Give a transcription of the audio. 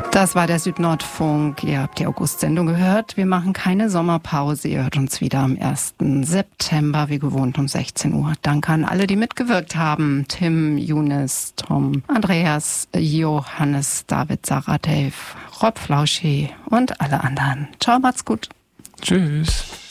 Das war der Südnordfunk. Ihr habt die August-Sendung gehört. Wir machen keine Sommerpause. Ihr hört uns wieder am 1. September, wie gewohnt um 16 Uhr. Danke an alle, die mitgewirkt haben. Tim, Younes, Tom, Andreas, Johannes, David, Sarah, Dave, Rob Flauschi und alle anderen. Ciao, macht's gut. Tschüss.